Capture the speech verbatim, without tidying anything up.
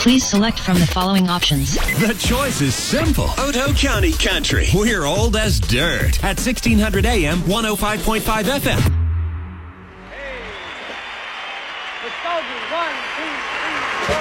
Please select from the following options. The choice is simple. Otoe County Country. We're old as dirt at sixteen hundred A M, one oh five point five F M. Hey, it's One, two, three.